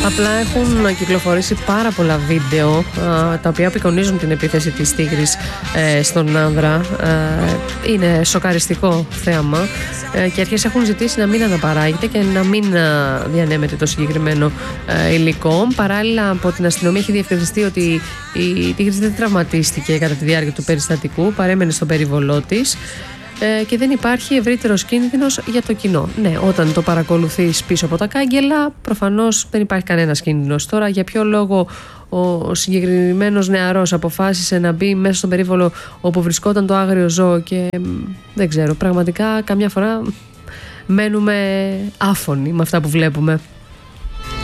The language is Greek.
Απλά έχουν κυκλοφορήσει πάρα πολλά βίντεο τα οποία απεικονίζουν την επίθεση της τίγρης στον άνδρα. Είναι σοκαριστικό θέαμα και αρχές έχουν ζητήσει να μην αναπαράγεται και να μην διανέμεται το συγκεκριμένο υλικό. Παράλληλα, από την αστυνομία έχει διευκρινιστεί ότι η τίγρης δεν τραυματίστηκε κατά τη διάρκεια του περιστατικού, παρέμενε στον περιβολό της και δεν υπάρχει ευρύτερος κίνδυνος για το κοινό. Ναι, όταν το παρακολουθείς πίσω από τα κάγκελα, προφανώς δεν υπάρχει κανένας κίνδυνος. Τώρα, για ποιο λόγο ο συγκεκριμένος νεαρός αποφάσισε να μπει μέσα στον περίβολο όπου βρισκόταν το άγριο ζώο και δεν ξέρω, πραγματικά καμιά φορά μένουμε άφωνοι με αυτά που βλέπουμε.